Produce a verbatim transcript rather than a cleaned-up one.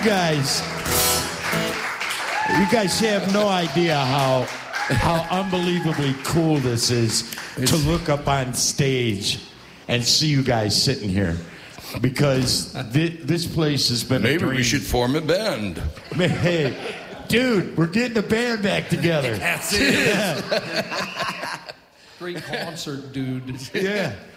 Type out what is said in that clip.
guys, you guys have no idea how how unbelievably cool this is to look up on stage and see you guys sitting here. Because thi- this place has been Maybe a dream. we should form a band. Hey, dude, we're getting the band back together. That's it. Yeah. Great concert, dude. Yeah.